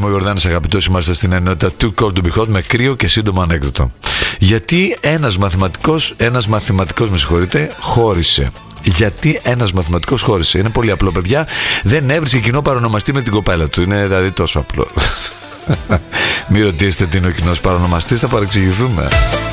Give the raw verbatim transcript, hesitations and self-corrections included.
Είμαι ο Ιορδάνης Αγαπητός, είμαστε στην ενότητα Too Cold to Be Hot με κρύο και σύντομο ανέκδοτο. Γιατί ένας μαθηματικός, ένας μαθηματικός με συγχωρείτε, χώρισε. Γιατί ένας μαθηματικός χώρισε. Είναι πολύ απλό, παιδιά. Δεν έβρισκε κοινό παρονομαστή με την κοπέλα του. Είναι δηλαδή τόσο απλό. Μην ρωτήσετε τι είναι ο κοινός παρονομαστής, θα παρεξηγηθούμε.